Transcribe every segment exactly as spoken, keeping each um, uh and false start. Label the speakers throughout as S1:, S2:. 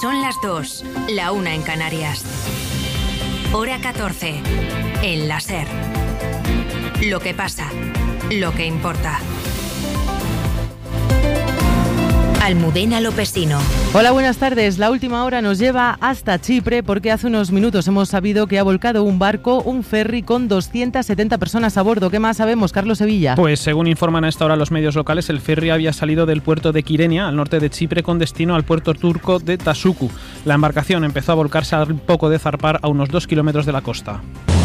S1: Son las dos, la una en Canarias. Hora catorce, en la SER. Lo que pasa, lo que importa. Almudena Lopesino.
S2: Hola, buenas tardes. La última hora nos lleva hasta Chipre porque hace unos minutos hemos sabido que ha volcado un barco, un ferry con doscientas setenta personas a bordo. ¿Qué más sabemos, Carlos Sevilla?
S3: Pues según informan a esta hora los medios locales, el ferry había salido del puerto de Kyrenia, al norte de Chipre, con destino al puerto turco de Tasuku. La embarcación empezó a volcarse al poco de zarpar a unos dos kilómetros de la costa.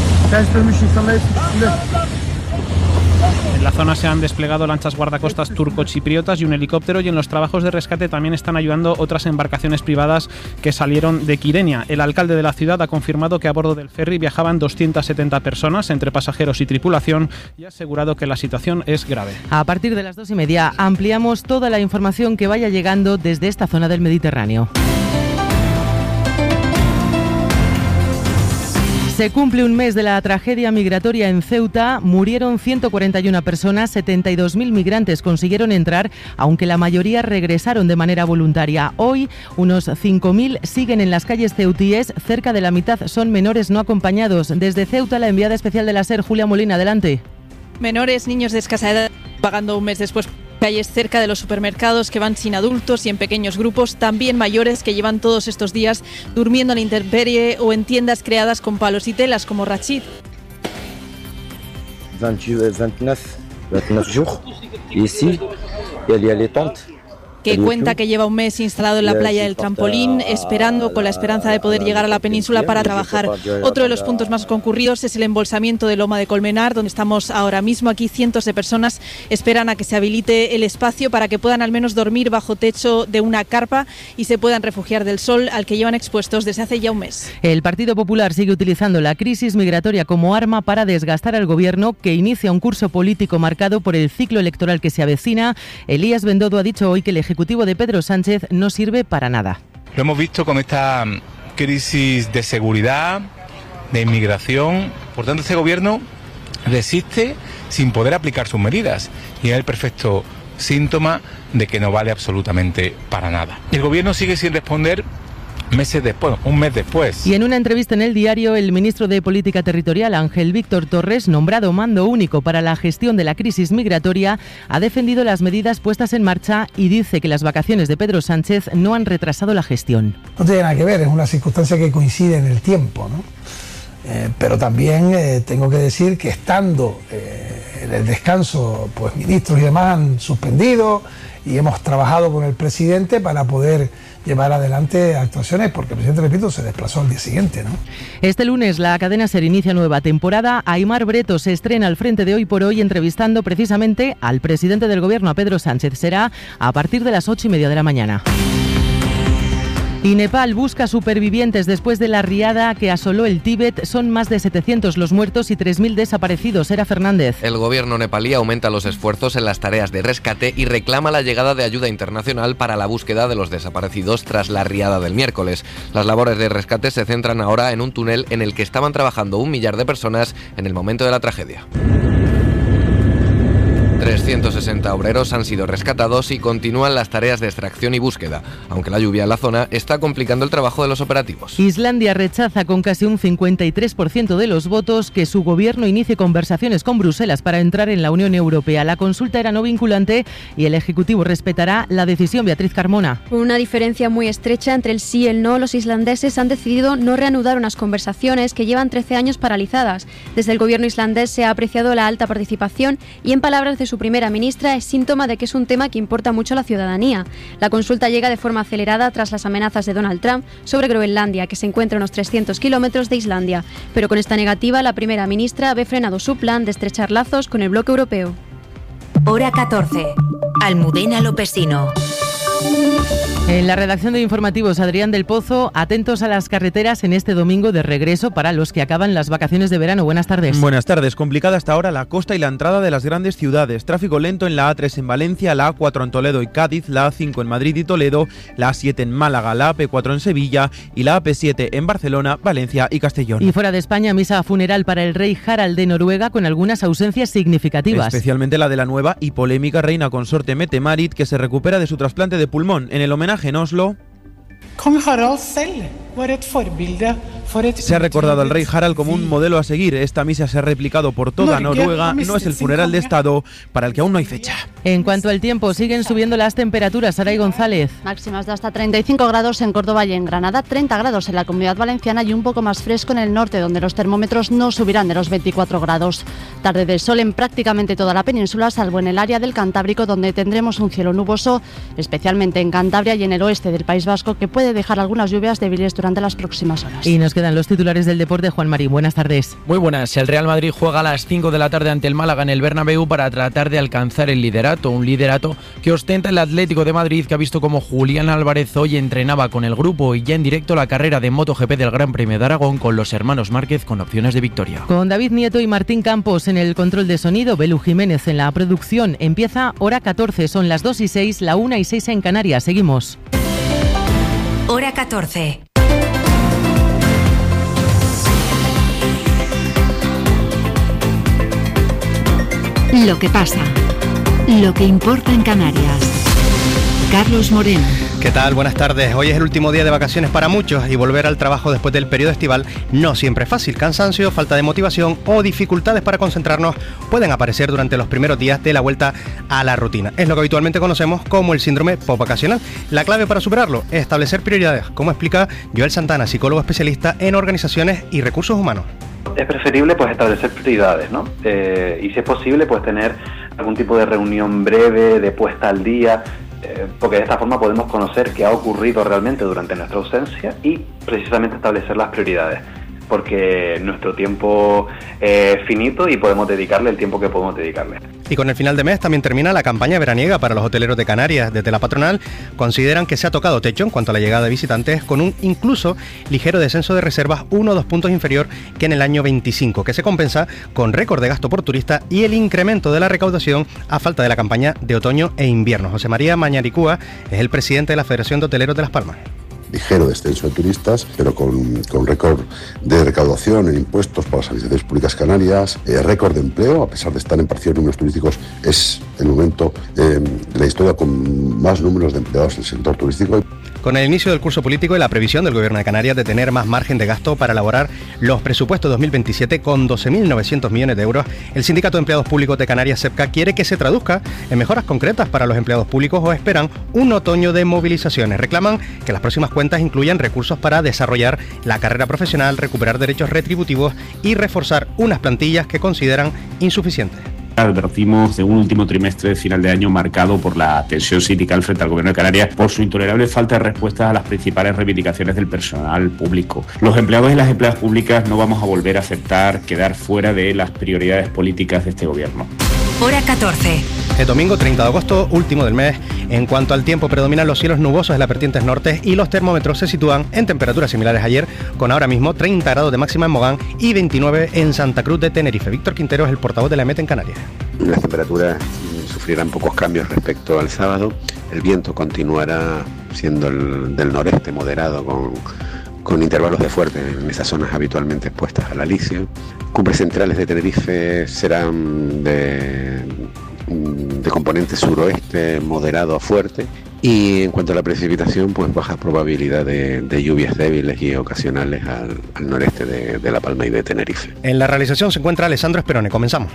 S3: En la zona se han desplegado lanchas guardacostas turco-chipriotas y un helicóptero, y en los trabajos de rescate también están ayudando otras embarcaciones privadas que salieron de Kyrenia. El alcalde de la ciudad ha confirmado que a bordo del ferry viajaban doscientas setenta personas entre pasajeros y tripulación y ha asegurado que la situación es grave.
S2: A partir de las dos y media ampliamos toda la información que vaya llegando desde esta zona del Mediterráneo. Se cumple un mes de la tragedia migratoria en Ceuta. Murieron ciento cuarenta y una personas, setenta y dos mil migrantes consiguieron entrar, aunque la mayoría regresaron de manera voluntaria. Hoy, unos cinco mil siguen en las calles ceutíes, cerca de la mitad son menores no acompañados. Desde Ceuta, la enviada especial de la SER, Julia Molina, adelante.
S4: Menores, niños de escasa edad, pagando un mes después. Calles cerca de los supermercados que van sin adultos y en pequeños grupos, también mayores que llevan todos estos días durmiendo en la intemperie o en tiendas creadas con palos y telas como Rachid.
S5: veintinueve, veintinueve jours, y ici, il y a les tentes.
S4: Que cuenta que lleva un mes instalado en la playa del Trampolín, esperando con la esperanza de poder llegar a la península para trabajar. Otro de los puntos más concurridos es el embolsamiento de Loma de Colmenar, donde estamos ahora mismo. Aquí cientos de personas esperan a que se habilite el espacio para que puedan al menos dormir bajo techo de una carpa y se puedan refugiar del sol al que llevan expuestos desde hace ya un mes.
S2: El Partido Popular sigue utilizando la crisis migratoria como arma para desgastar al gobierno, que inicia un curso político marcado por el ciclo electoral que se avecina. Elías Bendodo ha dicho hoy que el Ejecutivo de Pedro Sánchez no sirve para nada.
S6: Lo hemos visto con esta crisis de seguridad, de inmigración. Por tanto, este gobierno resiste sin poder aplicar sus medidas y es el perfecto síntoma de que no vale absolutamente para nada. El gobierno sigue sin responder meses después, un mes después.
S2: Y en una entrevista en El Diario, el ministro de Política Territorial, Ángel Víctor Torres, nombrado mando único para la gestión de la crisis migratoria, ha defendido las medidas puestas en marcha y dice que las vacaciones de Pedro Sánchez no han retrasado la gestión.
S7: No tiene nada que ver, es una circunstancia que coincide en el tiempo, ¿no? Eh, pero también eh, tengo que decir que estando eh, en el descanso, pues ministros y demás han suspendido y hemos trabajado con el presidente para poder llevar adelante actuaciones, porque el presidente, repito, se desplazó al día siguiente, ¿no?
S2: Este lunes la cadena SER inicia nueva temporada. Aimar Breto se estrena al frente de Hoy por Hoy, entrevistando precisamente al presidente del gobierno, a Pedro Sánchez. Será a partir de las ocho y media de la mañana. Y Nepal busca supervivientes después de la riada que asoló el Tíbet. Son más de setecientos los muertos y tres mil desaparecidos. Era Fernández.
S8: El gobierno nepalí aumenta los esfuerzos en las tareas de rescate y reclama la llegada de ayuda internacional para la búsqueda de los desaparecidos tras la riada del miércoles. Las labores de rescate se centran ahora en un túnel en el que estaban trabajando un millar de personas en el momento de la tragedia. trescientos sesenta obreros han sido rescatados y continúan las tareas de extracción y búsqueda, aunque la lluvia en la zona está complicando el trabajo de los operativos.
S2: Islandia rechaza con casi un cincuenta y tres por ciento de los votos que su gobierno inicie conversaciones con Bruselas para entrar en la Unión Europea. La consulta era no vinculante y el Ejecutivo respetará la decisión. Beatriz Carmona.
S9: Con una diferencia muy estrecha entre el sí y el no, los islandeses han decidido no reanudar unas conversaciones que llevan trece años paralizadas. Desde el gobierno islandés se ha apreciado la alta participación y, en palabras de su primera ministra, es síntoma de que es un tema que importa mucho a la ciudadanía. La consulta llega de forma acelerada tras las amenazas de Donald Trump sobre Groenlandia, que se encuentra a unos trescientos kilómetros de Islandia. Pero con esta negativa, la primera ministra ve frenado su plan de estrechar lazos con el bloque europeo.
S1: Hora catorce. Almudena Lopesino.
S2: En la redacción de Informativos, Adrián del Pozo, atentos a las carreteras en este domingo de regreso para los que acaban las vacaciones de verano. Buenas tardes.
S10: Buenas tardes. Complicada hasta ahora la costa y la entrada de las grandes ciudades. Tráfico lento en la A tres en Valencia, la A cuatro en Toledo y Cádiz, la A cinco en Madrid y Toledo, la A siete en Málaga, la A P cuatro en Sevilla y la A P siete en Barcelona, Valencia y Castellón.
S2: Y fuera de España, misa funeral para el rey Harald de Noruega con algunas ausencias significativas.
S10: Especialmente la de la nueva y polémica reina consorte Mette-Marit, que se recupera de su trasplante de pulmón. En el homenaje en Oslo... Se ha recordado al rey Harald como un modelo a seguir. Esta misa se ha replicado por toda Noruega. No es el funeral de Estado para el que aún no hay fecha.
S2: En cuanto al tiempo, siguen subiendo las temperaturas. Saray González.
S11: Máximas de hasta treinta y cinco grados en Córdoba y en Granada, treinta grados en la Comunidad Valenciana y un poco más fresco en el norte, donde los termómetros no subirán de los veinticuatro grados. Tarde de sol en prácticamente toda la península, salvo en el área del Cantábrico, donde tendremos un cielo nuboso, especialmente en Cantabria y en el oeste del País Vasco, que puede dejar algunas lluvias débiles durante las próximas horas.
S2: Y nos quedan los titulares del deporte. Juan Marín, buenas tardes.
S12: Muy buenas. El Real Madrid juega a las cinco de la tarde ante el Málaga en el Bernabéu para tratar de alcanzar el liderato, un liderato que ostenta el Atlético de Madrid, que ha visto como Julián Álvarez hoy entrenaba con el grupo y ya en directo la carrera de MotoGP del Gran Premio de Aragón con los hermanos Márquez con opciones de victoria.
S2: Con David Nieto y Martín Campos en el control de sonido, Belu Jiménez en la producción. Empieza hora catorce, son las dos y seis, la una y seis en Canarias. Seguimos.
S1: Hora catorce. Lo que pasa, lo que importa en Canarias. Carlos Moreno.
S13: ¿Qué tal? Buenas tardes. Hoy es el último día de vacaciones para muchos y volver al trabajo después del periodo estival no siempre es fácil. Cansancio, falta de motivación o dificultades para concentrarnos pueden aparecer durante los primeros días de la vuelta a la rutina. Es lo que habitualmente conocemos como el síndrome postvacacional. La clave para superarlo es establecer prioridades, como explica Joel Santana, psicólogo especialista en organizaciones y recursos humanos.
S14: Es preferible pues establecer prioridades, ¿no? Eh, y si es posible pues tener algún tipo de reunión breve, de puesta al día, eh, porque de esta forma podemos conocer qué ha ocurrido realmente durante nuestra ausencia y precisamente establecer las prioridades, porque nuestro tiempo es finito y podemos dedicarle el tiempo que podemos dedicarle.
S13: Y con el final de mes también termina la campaña veraniega para los hoteleros de Canarias. Desde la patronal consideran que se ha tocado techo en cuanto a la llegada de visitantes, con un incluso ligero descenso de reservas, uno o dos puntos inferior que en el año veinticinco, que se compensa con récord de gasto por turista y el incremento de la recaudación a falta de la campaña de otoño e invierno. José María Mañaricúa es el presidente de la Federación de Hoteleros de Las Palmas.
S15: Ligero descenso de turistas, pero con, con récord de recaudación en impuestos para las administraciones públicas canarias, eh, récord de empleo, a pesar de estar en parciales números turísticos, es el momento eh, de la historia con más números de empleados en el sector turístico.
S13: Con el inicio del curso político y la previsión del Gobierno de Canarias de tener más margen de gasto para elaborar los presupuestos dos mil veintisiete con doce mil novecientos millones de euros, el Sindicato de Empleados Públicos de Canarias, SEPCA, quiere que se traduzca en mejoras concretas para los empleados públicos o esperan un otoño de movilizaciones. Reclaman que las próximas cuentas incluyan recursos para desarrollar la carrera profesional, recuperar derechos retributivos y reforzar unas plantillas que consideran insuficientes.
S16: Advertimos de un último trimestre de final de año marcado por la tensión sindical frente al Gobierno de Canarias por su intolerable falta de respuesta a las principales reivindicaciones del personal público. Los empleados y las empleadas públicas no vamos a volver a aceptar quedar fuera de las prioridades políticas de este Gobierno.
S1: Hora catorce.
S13: El domingo treinta de agosto, último del mes. En cuanto al tiempo, predominan los cielos nubosos en las vertientes norte y los termómetros se sitúan en temperaturas similares a ayer, con ahora mismo treinta grados de máxima en Mogán y veintinueve en Santa Cruz de Tenerife. Víctor Quintero es el portavoz de la EMET en Canarias.
S17: Las temperaturas sufrirán pocos cambios respecto al sábado. El viento continuará siendo el del noreste moderado con... con intervalos de fuerte en esas zonas habitualmente expuestas al alisio. Cumbres centrales de Tenerife serán de, de componente suroeste moderado a fuerte, y en cuanto a la precipitación, pues baja probabilidad de, de lluvias débiles y ocasionales al, al noreste de, de La Palma y de Tenerife.
S13: En la realización se encuentra Alessandro Esperone. Comenzamos.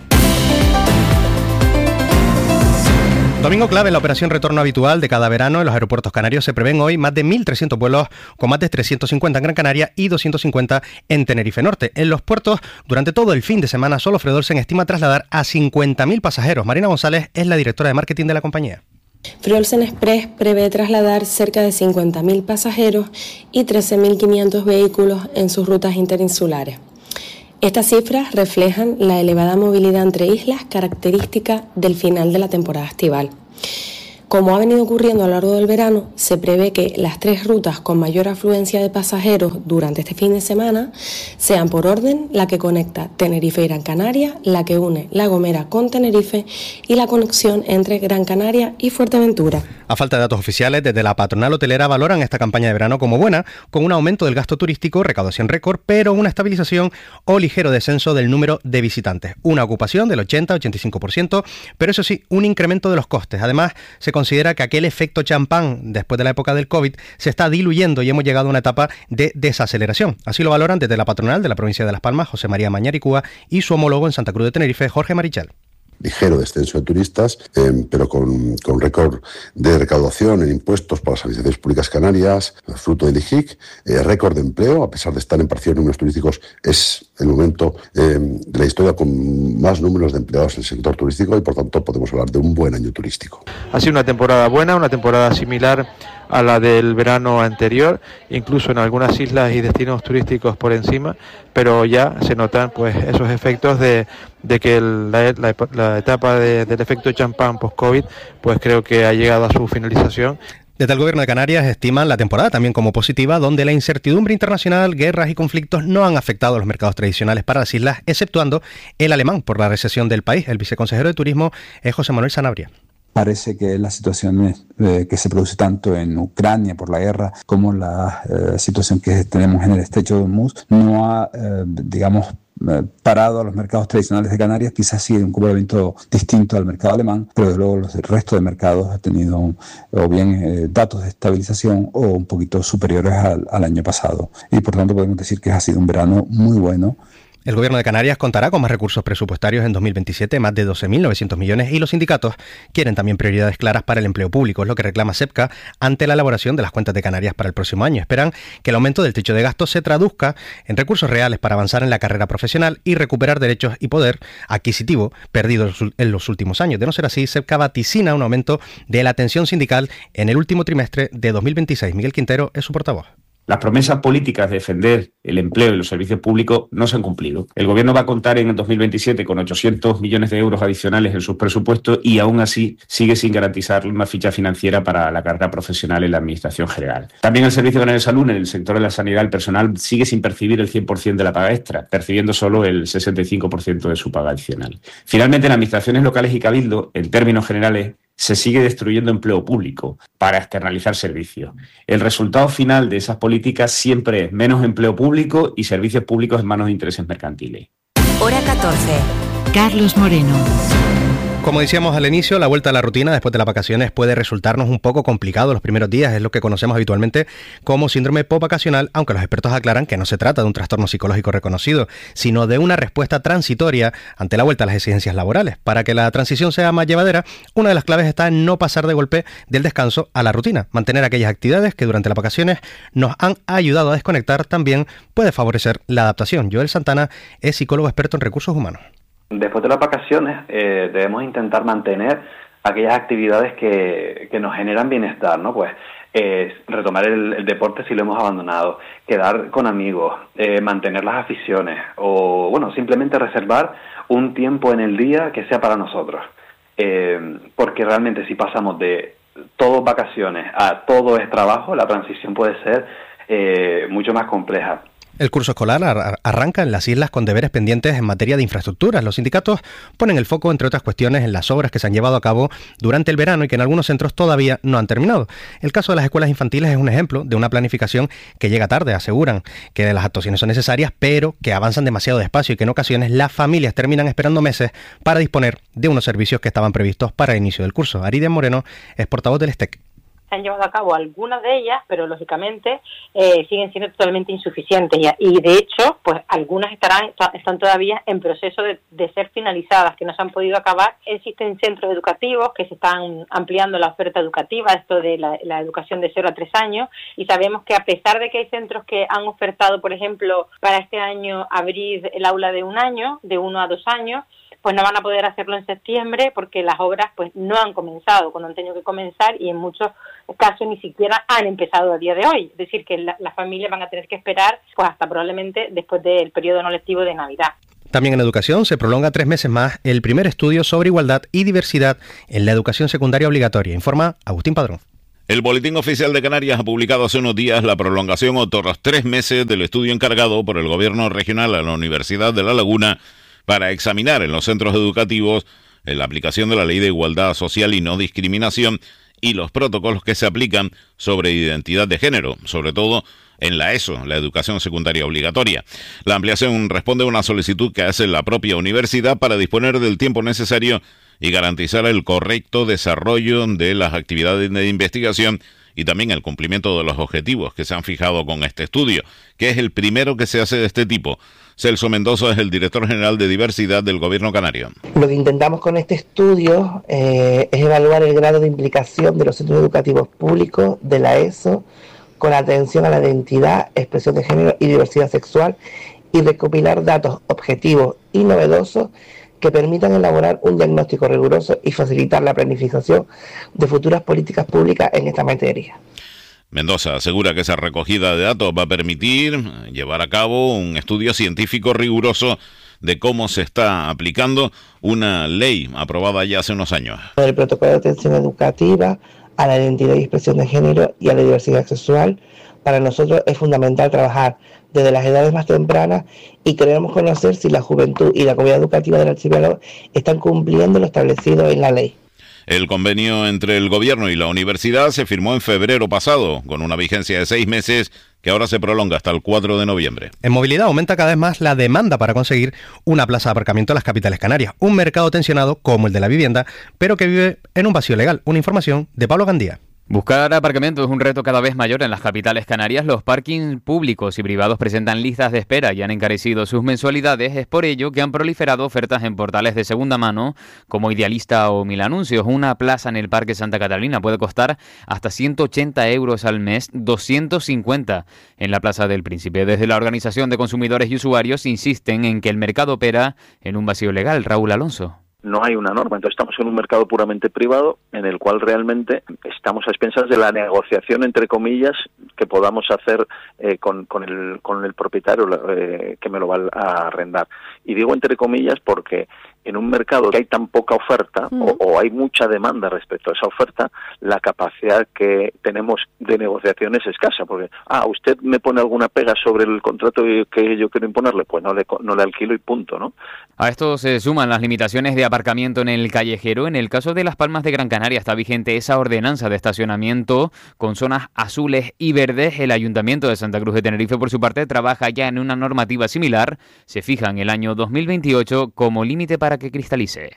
S13: Domingo clave en la operación retorno habitual de cada verano en los aeropuertos canarios. Se prevén hoy más de mil trescientos vuelos, con más de trescientos cincuenta en Gran Canaria y doscientos cincuenta en Tenerife Norte. En los puertos, durante todo el fin de semana, solo Fredolsen estima trasladar a cincuenta mil pasajeros. Marina González es la directora de marketing de la compañía.
S18: Fredolsen Express prevé trasladar cerca de cincuenta mil pasajeros y trece mil quinientos vehículos en sus rutas interinsulares. Estas cifras reflejan la elevada movilidad entre islas, característica del final de la temporada estival. Como ha venido ocurriendo a lo largo del verano, se prevé que las tres rutas con mayor afluencia de pasajeros durante este fin de semana sean por orden la que conecta Tenerife y Gran Canaria, la que une La Gomera con Tenerife y la conexión entre Gran Canaria y Fuerteventura.
S13: A falta de datos oficiales, desde la patronal hotelera valoran esta campaña de verano como buena, con un aumento del gasto turístico, recaudación récord, pero una estabilización o ligero descenso del número de visitantes. Una ocupación del ochenta a ochenta y cinco por ciento, pero eso sí, un incremento de los costes. Además, se considera que aquel efecto champán después de la época del COVID se está diluyendo y hemos llegado a una etapa de desaceleración. Así lo valoran desde la patronal de la provincia de Las Palmas, José María Mañaricúa, y su homólogo en Santa Cruz de Tenerife, Jorge Marichal.
S15: Ligero descenso de turistas, eh, pero con, con récord de recaudación en impuestos para las administraciones públicas canarias, fruto del I G I C, eh, récord de empleo, a pesar de estar en parciales números turísticos, es el momento eh, de la historia con más números de empleados en el sector turístico y por tanto podemos hablar de un buen año turístico.
S19: Ha sido una temporada buena, una temporada similar a la del verano anterior, incluso en algunas islas y destinos turísticos por encima, pero ya se notan pues esos efectos de, de que el, la, la, la etapa de, del efecto champán post-COVID pues creo que ha llegado a su finalización.
S13: Desde el Gobierno de Canarias estiman la temporada también como positiva, donde la incertidumbre internacional, guerras y conflictos no han afectado a los mercados tradicionales para las islas, exceptuando el alemán por la recesión del país. El viceconsejero de Turismo es José Manuel Sanabria.
S20: Parece que la situación eh, que se produce tanto en Ucrania por la guerra como la eh, situación que tenemos en el estrecho de Hormuz no ha, eh, digamos, eh, parado a los mercados tradicionales de Canarias. Quizás sí un comportamiento distinto al mercado alemán, pero desde luego el resto de mercados ha tenido un, o bien eh, datos de estabilización o un poquito superiores al, al año pasado. Y por tanto podemos decir que ha sido un verano muy bueno.
S13: El Gobierno de Canarias contará con más recursos presupuestarios en dos mil veintisiete, más de doce mil novecientos millones, y los sindicatos quieren también prioridades claras para el empleo público, es lo que reclama SEPCA ante la elaboración de las cuentas de Canarias para el próximo año. Esperan que el aumento del techo de gastos se traduzca en recursos reales para avanzar en la carrera profesional y recuperar derechos y poder adquisitivo perdidos en los últimos años. De no ser así, SEPCA vaticina un aumento de la tensión sindical en el último trimestre de dos mil veintiséis. Miguel Quintero es su portavoz.
S16: Las promesas políticas de defender el empleo y los servicios públicos no se han cumplido. El Gobierno va a contar en el dos mil veintisiete con ochocientos millones de euros adicionales en sus presupuestos y aún así sigue sin garantizar una ficha financiera para la carrera profesional en la Administración General. También el Servicio Canario de Salud, en el sector de la sanidad, el personal sigue sin percibir el cien por ciento de la paga extra, percibiendo solo el sesenta y cinco por ciento de su paga adicional. Finalmente, en administraciones locales y cabildo, en términos generales, se sigue destruyendo empleo público para externalizar servicios. El resultado final de esas políticas siempre es menos empleo público y servicios públicos en manos de intereses mercantiles.
S1: Hora catorce. Carlos Moreno.
S13: Como decíamos al inicio, la vuelta a la rutina después de las vacaciones puede resultarnos un poco complicado los primeros días. Es lo que conocemos habitualmente como síndrome postvacacional, aunque los expertos aclaran que no se trata de un trastorno psicológico reconocido, sino de una respuesta transitoria ante la vuelta a las exigencias laborales. Para que la transición sea más llevadera, una de las claves está en no pasar de golpe del descanso a la rutina. Mantener aquellas actividades que durante las vacaciones nos han ayudado a desconectar también puede favorecer la adaptación. Joel Santana es psicólogo experto en recursos humanos.
S14: Después de las vacaciones eh, debemos intentar mantener aquellas actividades que, que nos generan bienestar, ¿no? Pues eh, retomar el, el deporte si lo hemos abandonado, quedar con amigos, eh, mantener las aficiones o, bueno, simplemente reservar un tiempo en el día que sea para nosotros. Eh, porque realmente si pasamos de todo vacaciones a todo es trabajo, la transición puede ser eh, mucho más compleja.
S13: El curso escolar ar- arranca en las islas con deberes pendientes en materia de infraestructuras. Los sindicatos ponen el foco, entre otras cuestiones, en las obras que se han llevado a cabo durante el verano y que en algunos centros todavía no han terminado. El caso de las escuelas infantiles es un ejemplo de una planificación que llega tarde. Aseguran que las actuaciones son necesarias, pero que avanzan demasiado despacio y que en ocasiones las familias terminan esperando meses para disponer de unos servicios que estaban previstos para el inicio del curso. Ariden Moreno es portavoz del STEC.
S21: Se han llevado a cabo algunas de ellas, pero lógicamente eh, siguen siendo totalmente insuficientes y, y de hecho, pues algunas estarán están todavía en proceso de, de ser finalizadas, que no se han podido acabar. Existen centros educativos que se están ampliando la oferta educativa, esto de la, la educación de cero a tres años, y sabemos que a pesar de que hay centros que han ofertado, por ejemplo, para este año abrir el aula de un año, de uno a dos años, pues no van a poder hacerlo en septiembre porque las obras pues no han comenzado cuando han tenido que comenzar y en muchos casos ni siquiera han empezado a día de hoy. Es decir, que la, las familias van a tener que esperar pues hasta probablemente después del periodo no lectivo de Navidad.
S13: También en educación se prolonga tres meses más el primer estudio sobre igualdad y diversidad en la educación secundaria obligatoria, informa Agustín Padrón.
S22: El Boletín Oficial de Canarias ha publicado hace unos días la prolongación otros tres meses del estudio encargado por el Gobierno Regional a la Universidad de La Laguna para examinar en los centros educativos la aplicación de la Ley de Igualdad Social y No Discriminación y los protocolos que se aplican sobre identidad de género, sobre todo en la ESO, la educación secundaria obligatoria. La ampliación responde a una solicitud que hace la propia universidad para disponer del tiempo necesario y garantizar el correcto desarrollo de las actividades de investigación y también el cumplimiento de los objetivos que se han fijado con este estudio, que es el primero que se hace de este tipo. Celso Mendoza es el director general de diversidad del Gobierno canario.
S3: Lo que intentamos con este estudio eh, es evaluar el grado de implicación de los centros educativos públicos, de la ESO, con atención a la identidad, expresión de género y diversidad sexual, y recopilar datos objetivos y novedosos que permitan elaborar un diagnóstico riguroso y facilitar la planificación de futuras políticas públicas en esta materia.
S22: Mendoza asegura que esa recogida de datos va a permitir llevar a cabo un estudio científico riguroso de cómo se está aplicando una ley aprobada ya hace unos años.
S3: El protocolo de atención educativa a la identidad y expresión de género y a la diversidad sexual, para nosotros es fundamental trabajar desde las edades más tempranas y queremos conocer si la juventud y la comunidad educativa del archipiélago están cumpliendo lo establecido en la ley.
S22: El convenio entre el gobierno y la universidad se firmó en febrero pasado, con una vigencia de seis meses que ahora se prolonga hasta el cuatro de noviembre.
S13: En movilidad aumenta cada vez más la demanda para conseguir una plaza de aparcamiento en las capitales canarias. Un mercado tensionado como el de la vivienda, pero que vive en un vacío legal. Una información de Pablo Gandía.
S5: Buscar aparcamiento es un reto cada vez mayor en las capitales canarias. Los parkings públicos y privados presentan listas de espera y han encarecido sus mensualidades. Es por ello que han proliferado ofertas en portales de segunda mano como Idealista o Mil Anuncios. Una plaza en el Parque Santa Catalina puede costar hasta ciento ochenta euros al mes, doscientos cincuenta en la Plaza del Príncipe. Desde la Organización de Consumidores y Usuarios insisten en que el mercado opera en un vacío legal. Raúl Alonso.
S23: No hay una norma, entonces estamos en un mercado puramente privado en el cual realmente estamos a expensas de la negociación, entre comillas, que podamos hacer eh, con, con, el, con el propietario eh, que me lo va a arrendar. Y digo entre comillas porque en un mercado que hay tan poca oferta mm. o, o hay mucha demanda respecto a esa oferta, la capacidad que tenemos de negociación es escasa, porque, ah, usted me pone alguna pega sobre el contrato que yo quiero imponerle, pues no le, no le alquilo y punto, ¿no?
S5: A esto se suman las limitaciones de aparcamiento en el callejero. En el caso de Las Palmas de Gran Canaria está vigente esa ordenanza de estacionamiento con zonas azules y verdes. El Ayuntamiento de Santa Cruz de Tenerife, por su parte, trabaja ya en una normativa similar. Se fija en el año dos mil veintiocho como límite para que cristalice.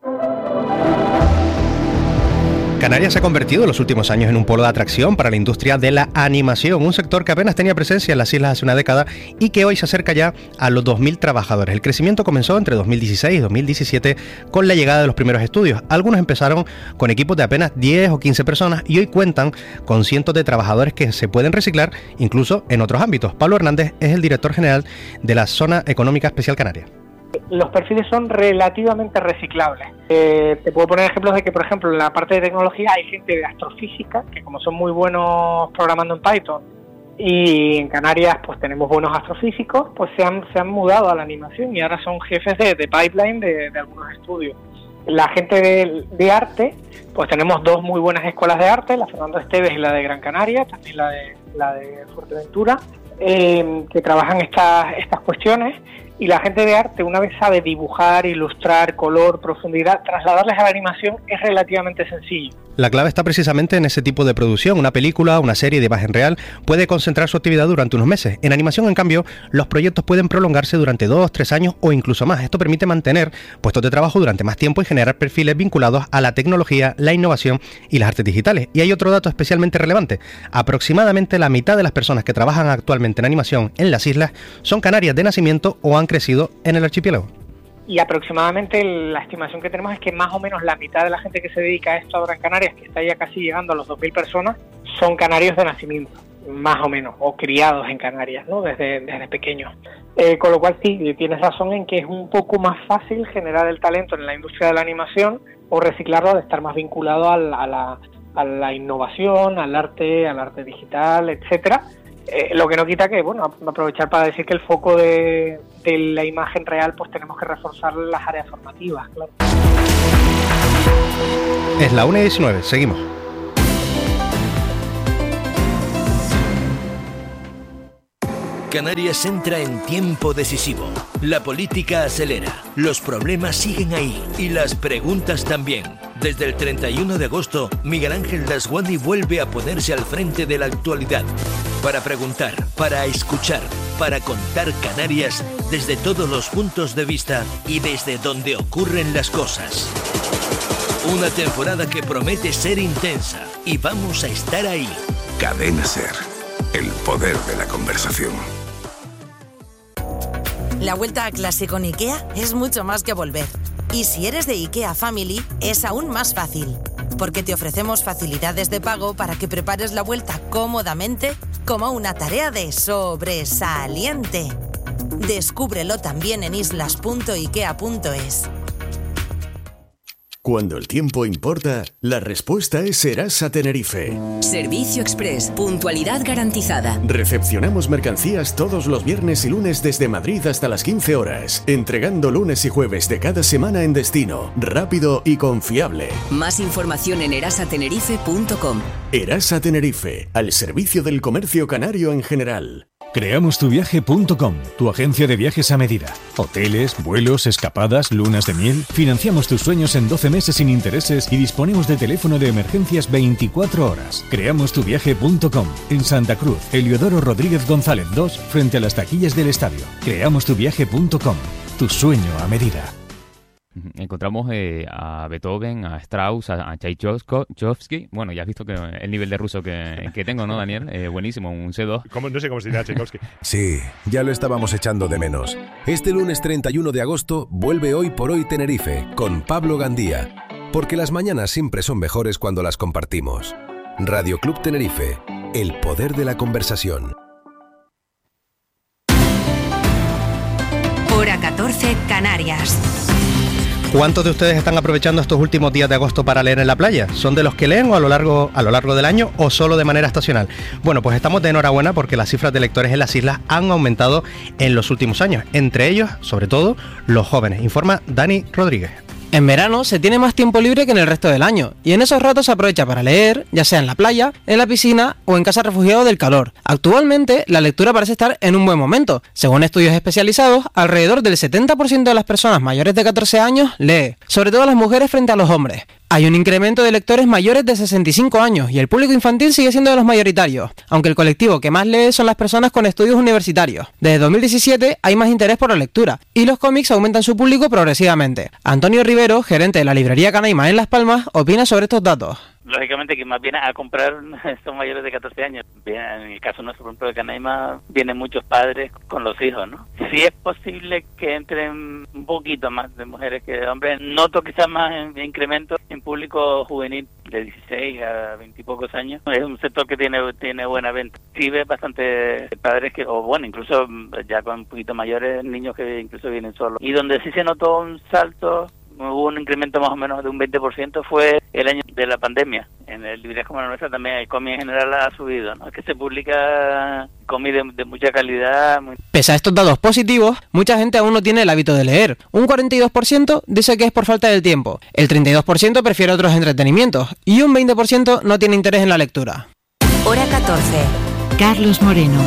S13: Canarias se ha convertido en los últimos años en un polo de atracción para la industria de la animación, un sector que apenas tenía presencia en las islas hace una década y que hoy se acerca ya a los dos mil trabajadores. El crecimiento comenzó entre dos mil dieciséis y dos mil diecisiete con la llegada de los primeros estudios. Algunos empezaron con equipos de apenas diez o quince personas y hoy cuentan con cientos de trabajadores que se pueden reciclar incluso en otros ámbitos. Pablo Hernández es el director general de la Zona Económica Especial Canaria.
S24: Los perfiles son relativamente reciclables. Eh, te puedo poner ejemplos de que, por ejemplo, en la parte de tecnología hay gente de astrofísica, que como son muy buenos programando en Python, y en Canarias pues tenemos buenos astrofísicos, pues se han, se han mudado a la animación y ahora son jefes de, de pipeline de, de algunos estudios. La gente de, de arte, pues tenemos dos muy buenas escuelas de arte, la Fernando Esteves y la de Gran Canaria, también la de, la de Fuerteventura, eh, que trabajan estas, estas cuestiones. Y la gente de arte, una vez sabe dibujar, ilustrar, color, profundidad, trasladarles a la animación es relativamente sencillo.
S13: La clave está precisamente en ese tipo de producción. Una película, una serie de imagen real puede concentrar su actividad durante unos meses. En animación, en cambio, los proyectos pueden prolongarse durante dos, tres años o incluso más. Esto permite mantener puestos de trabajo durante más tiempo y generar perfiles vinculados a la tecnología, la innovación y las artes digitales. Y hay otro dato especialmente relevante. Aproximadamente la mitad de las personas que trabajan actualmente en animación en las islas son canarias de nacimiento o han crecido en el archipiélago.
S24: Y aproximadamente la estimación que tenemos es que más o menos la mitad de la gente que se dedica a esto ahora en Canarias, que está ya casi llegando a los dos mil personas, son canarios de nacimiento, más o menos, o criados en Canarias, ¿no? Desde, desde pequeños. Eh, con lo cual sí, tienes razón en que es un poco más fácil generar el talento en la industria de la animación o reciclarlo al estar más vinculado a la, a la, a la innovación, al arte, al arte digital, etcétera. Eh, lo que no quita que, bueno, aprovechar para decir que el foco de, de la imagen real, pues tenemos que reforzar las áreas formativas, claro.
S13: Es la una y diecinueve, seguimos.
S25: Canarias entra en tiempo decisivo. La política acelera, los problemas siguen ahí y las preguntas también. Desde el treinta y uno de agosto, Miguel Ángel Dasguani vuelve a ponerse al frente de la actualidad. Para preguntar, para escuchar, para contar Canarias desde todos los puntos de vista y desde donde ocurren las cosas. Una temporada que promete ser intensa y vamos a estar ahí.
S4: Cadena SER, el poder de la conversación.
S6: La vuelta a clase con IKEA es mucho más que volver. Y si eres de IKEA Family, es aún más fácil. Porque te ofrecemos facilidades de pago para que prepares la vuelta cómodamente como una tarea de sobresaliente. Descúbrelo también en islas punto ikea punto es.
S7: Cuando el tiempo importa, la respuesta es Serasa Tenerife.
S8: Servicio Express, puntualidad garantizada.
S7: Recepcionamos mercancías todos los viernes y lunes desde Madrid hasta las quince horas, entregando lunes y jueves de cada semana en destino, rápido y confiable.
S8: Más información en erasa tenerife punto com.
S7: Erasa Tenerife, al servicio del comercio canario en general.
S9: Creamos tu viaje punto com, tu agencia de viajes a medida. Hoteles, vuelos, escapadas, lunas de miel. Financiamos tus sueños en doce meses sin intereses y disponemos de teléfono de emergencias veinticuatro horas. Creamos tu viaje punto com, en Santa Cruz, Heliodoro Rodríguez González dos, frente a las taquillas del estadio. Creamos tu viaje punto com, tu sueño a medida.
S5: Encontramos eh, a Beethoven, a Strauss, a, a Tchaikovsky. Bueno, ya has visto que el nivel de ruso que, que tengo, ¿no, Daniel? Eh, buenísimo, un C dos.
S26: ¿Cómo? No sé cómo se dirá Tchaikovsky.
S4: Sí, ya lo estábamos echando de menos. Este lunes treinta y uno de agosto vuelve Hoy por Hoy Tenerife con Pablo Gandía. Porque las mañanas siempre son mejores cuando las compartimos. Radio Club Tenerife, el poder de la conversación.
S1: Hora catorce, Canarias.
S13: ¿Cuántos de ustedes están aprovechando estos últimos días de agosto para leer en la playa? ¿Son de los que leen o a lo largo, a lo largo del año o solo de manera estacional? Bueno, pues estamos de enhorabuena porque las cifras de lectores en las islas han aumentado en los últimos años. Entre ellos, sobre todo, los jóvenes. Informa Dani Rodríguez.
S27: En verano se tiene más tiempo libre que en el resto del año, y en esos ratos se aprovecha para leer, ya sea en la playa, en la piscina o en casa refugiado del calor. Actualmente, la lectura parece estar en un buen momento. Según estudios especializados, alrededor del setenta por ciento de las personas mayores de catorce años lee, sobre todo las mujeres frente a los hombres. Hay un incremento de lectores mayores de sesenta y cinco años y el público infantil sigue siendo de los mayoritarios, aunque el colectivo que más lee son las personas con estudios universitarios. Desde dos mil diecisiete hay más interés por la lectura y los cómics aumentan su público progresivamente. Antonio Rivero, gerente de la librería Canaima en Las Palmas, opina sobre estos datos.
S28: Lógicamente que más vienen a comprar son mayores de catorce años. Bien, en el caso nuestro, por ejemplo, de Canaima, vienen muchos padres con los hijos, ¿no? Sí es posible que entren un poquito más de mujeres que de hombres. Noto quizás más en, incremento en público juvenil de dieciséis a veinte y pocos años. Es un sector que tiene tiene buena venta. Sí ves bastante padres que, o bueno, incluso ya con un poquito mayores, niños que incluso vienen solos. Y donde sí se notó un salto, hubo un incremento más o menos de un veinte por ciento, fue el año de la pandemia. En el librerías como la nuestra también el cómic en general ha subido, ¿no? Es que se publica cómic de, de mucha calidad. Muy...
S27: Pese a estos datos positivos, mucha gente aún no tiene el hábito de leer. Un cuarenta y dos por ciento dice que es por falta del tiempo, el treinta y dos por ciento prefiere otros entretenimientos y un veinte por ciento no tiene interés en la lectura.
S1: Hora catorce. Carlos Moreno.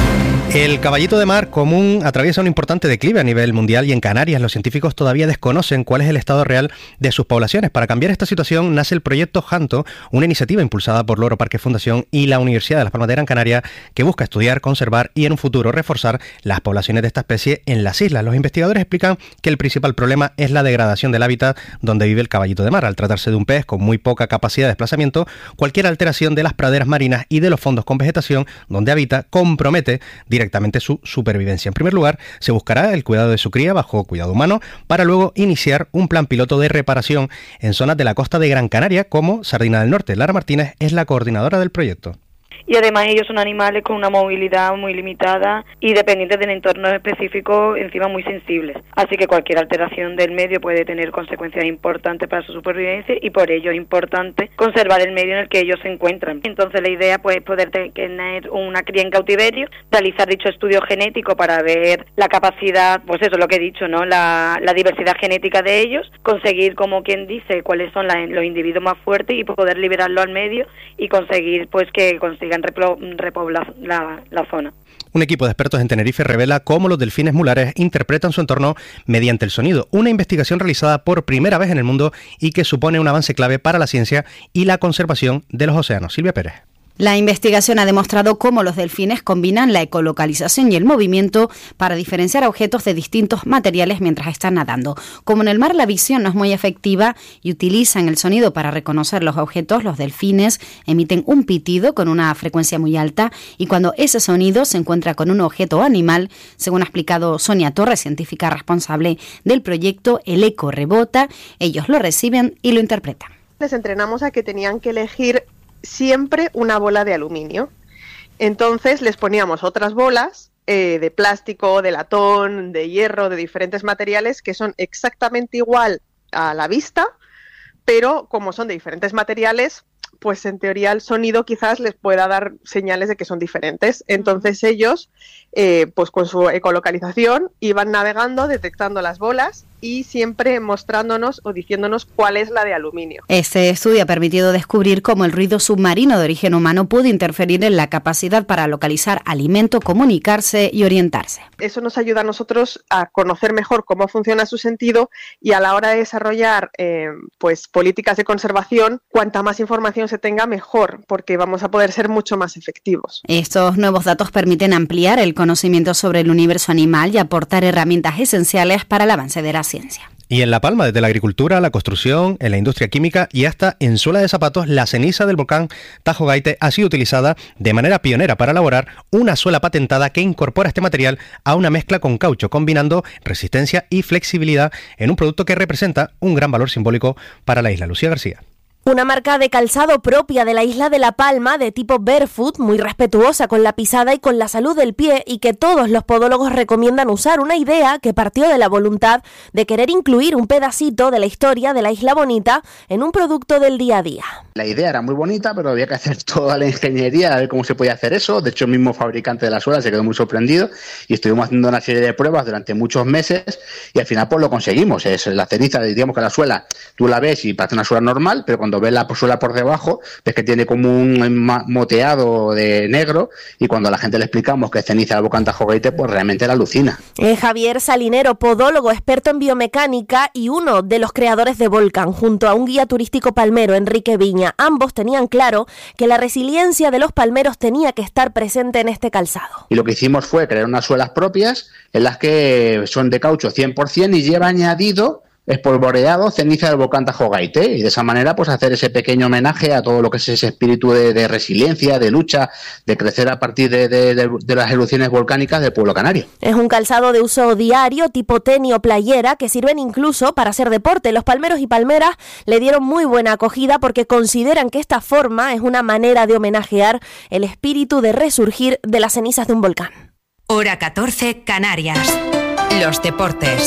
S13: El caballito de mar común atraviesa un importante declive a nivel mundial y en Canarias los científicos todavía desconocen cuál es el estado real de sus poblaciones. Para cambiar esta situación nace el proyecto Janto, una iniciativa impulsada por Loro Parque Fundación y la Universidad de Las Palmas de Gran Canaria que busca estudiar, conservar y en un futuro reforzar las poblaciones de esta especie en las islas. Los investigadores explican que el principal problema es la degradación del hábitat donde vive el caballito de mar. Al tratarse de un pez con muy poca capacidad de desplazamiento, cualquier alteración de las praderas marinas y de los fondos con vegetación donde habita compromete directamente directamente su supervivencia. En primer lugar, se buscará el cuidado de su cría bajo cuidado humano para luego iniciar un plan piloto de reparación en zonas de la costa de Gran Canaria como Sardina del Norte. Lara Martínez es la coordinadora del proyecto.
S29: Y además ellos son animales con una movilidad muy limitada y dependientes de entornos específicos, encima muy sensibles. Así que cualquier alteración del medio puede tener consecuencias importantes para su supervivencia y por ello es importante conservar el medio en el que ellos se encuentran. Entonces la idea pues, es poder tener una cría en cautiverio, realizar dicho estudio genético para ver la capacidad, pues eso es lo que he dicho, ¿no? La, la diversidad genética de ellos, conseguir, como quien dice, cuáles son la, los individuos más fuertes y poder liberarlo al medio y conseguir pues que consigan repoblar la, la zona.
S13: Un equipo de expertos en Tenerife revela cómo los delfines mulares interpretan su entorno mediante el sonido, una investigación realizada por primera vez en el mundo y que supone un avance clave para la ciencia y la conservación de los océanos. Silvia Pérez.
S2: La investigación ha demostrado cómo los delfines combinan la ecolocalización y el movimiento para diferenciar objetos de distintos materiales mientras están nadando. Como en el mar la visión no es muy efectiva y utilizan el sonido para reconocer los objetos, los delfines emiten un pitido con una frecuencia muy alta y cuando ese sonido se encuentra con un objeto o animal, según ha explicado Sonia Torres, científica responsable del proyecto, el eco rebota, ellos lo reciben y lo interpretan.
S10: Les entrenamos a que tenían que elegir siempre una bola de aluminio. Entonces les poníamos otras bolas eh, de plástico, de latón, de hierro, de diferentes materiales que son exactamente igual a la vista, pero como son de diferentes materiales, pues en teoría el sonido quizás les pueda dar señales de que son diferentes. Entonces ellos, eh, pues con su ecolocalización, iban navegando, detectando las bolas y siempre mostrándonos o diciéndonos cuál es la de aluminio.
S2: Este estudio ha permitido descubrir cómo el ruido submarino de origen humano puede interferir en la capacidad para localizar alimento, comunicarse y orientarse.
S10: Eso nos ayuda a nosotros a conocer mejor cómo funciona su sentido y a la hora de desarrollar eh, pues políticas de conservación, cuanta más información se tenga mejor, porque vamos a poder ser mucho más efectivos.
S2: Estos nuevos datos permiten ampliar el conocimiento sobre el universo animal y aportar herramientas esenciales para el avance de la ciencia.
S13: Y en La Palma, desde la agricultura, la construcción, en la industria química y hasta en suela de zapatos, la ceniza del volcán Tajo Gaite ha sido utilizada de manera pionera para elaborar una suela patentada que incorpora este material a una mezcla con caucho, combinando resistencia y flexibilidad en un producto que representa un gran valor simbólico para la isla. Lucía García.
S11: Una marca de calzado propia de la isla de La Palma, de tipo barefoot, muy respetuosa con la pisada y con la salud del pie y que todos los podólogos recomiendan usar, una idea que partió de la voluntad de querer incluir un pedacito de la historia de la Isla Bonita en un producto del día a día.
S12: La idea era muy bonita, pero había que hacer toda la ingeniería a ver cómo se podía hacer eso. De hecho, el mismo fabricante de la suela se quedó muy sorprendido y estuvimos haciendo una serie de pruebas durante muchos meses y al final pues lo conseguimos. Es la ceniza, digamos que la suela, tú la ves y parece una suela normal, pero cuando ves la suela por debajo, ves que tiene como un moteado de negro y cuando a la gente le explicamos que es ceniza del volcán Tajo Gaite, pues realmente la alucina.
S11: Eh, Javier Salinero, podólogo, experto en biomecánica y uno de los creadores de Volcán, junto a un guía turístico palmero, Enrique Viña. Ambos tenían claro que la resiliencia de los palmeros tenía que estar presente en este calzado.
S12: Y lo que hicimos fue crear unas suelas propias en las que son de caucho cien por ciento y lleva añadido espolvoreado ceniza del volcán Tajo Gaite y de esa manera pues hacer ese pequeño homenaje a todo lo que es ese espíritu de, de resiliencia, de lucha, de crecer a partir de, de, de, de las erupciones volcánicas del pueblo canario.
S11: Es un calzado de uso diario, tipo tenis o playera, que sirven incluso para hacer deporte. Los palmeros y palmeras le dieron muy buena acogida porque consideran que esta forma es una manera de homenajear el espíritu de resurgir de las cenizas de un volcán.
S1: Hora catorce, Canarias. Los deportes.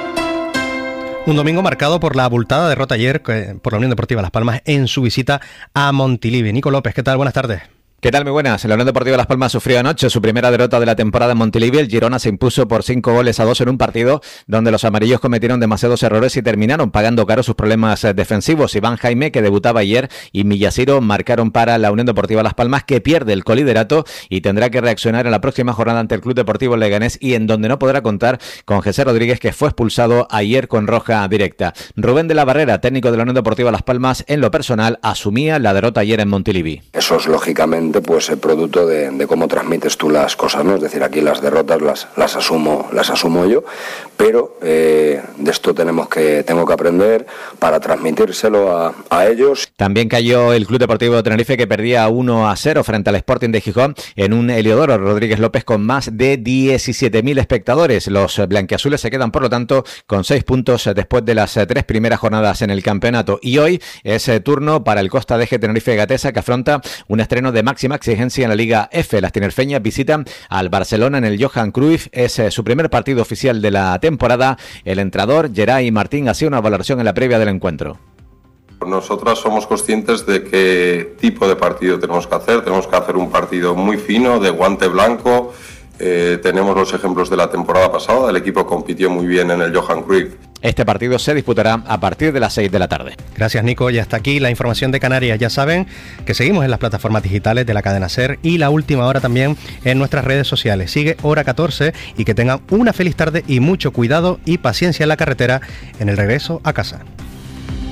S13: Un domingo marcado por la abultada derrota ayer por la Unión Deportiva Las Palmas en su visita a Montilivi. Nico López, ¿qué tal? Buenas tardes.
S15: ¿Qué tal? Muy buenas. La Unión Deportiva Las Palmas sufrió anoche su primera derrota de la temporada en Montilivi. El Girona se impuso por cinco goles a dos en un partido donde los amarillos cometieron demasiados errores y terminaron pagando caro sus problemas defensivos. Iván Jaime, que debutaba ayer, y Millasiro marcaron para la Unión Deportiva Las Palmas, que pierde el coliderato y tendrá que reaccionar en la próxima jornada ante el Club Deportivo Leganés y en donde no podrá contar con José Rodríguez, que fue expulsado ayer con roja directa. Rubén de la Barrera, técnico de la Unión Deportiva Las Palmas, en lo personal asumía la derrota ayer en Montilivi.
S17: Eso es lógicamente pues el producto de, de cómo transmites tú las cosas, ¿no? Es decir, aquí las derrotas las, las asumo las asumo yo, pero eh, de esto tenemos que tengo que aprender para transmitírselo a, a ellos.
S15: También cayó el Club Deportivo de Tenerife, que perdía uno a cero frente al Sporting de Gijón en un Heliodoro Rodríguez López con más de diecisiete mil espectadores. Los blanquiazules se quedan, por lo tanto, con seis puntos después de las tres primeras jornadas en el campeonato. Y hoy es turno para el Costa Deje Tenerife Gatesa, que afronta un estreno de máxima exigencia en la Liga F. Las tinerfeñas visitan al Barcelona en el Johan Cruyff. Es eh, su primer partido oficial de la temporada. El entrenador Geray Martín hacía una valoración en la previa del encuentro.
S18: Nosotras somos conscientes de qué tipo de partido tenemos que hacer. Tenemos que hacer un partido muy fino, de guante blanco. Eh, tenemos los ejemplos de la temporada pasada. El equipo compitió muy bien en el Johan Cruyff.
S15: Este partido se disputará a partir de las seis de la tarde.
S13: Gracias, Nico. Y hasta aquí la información de Canarias. Ya saben que seguimos en las plataformas digitales de la cadena SER y La Última Hora también en nuestras redes sociales. Sigue Hora catorce y que tengan una feliz tarde y mucho cuidado y paciencia en la carretera en el regreso a casa.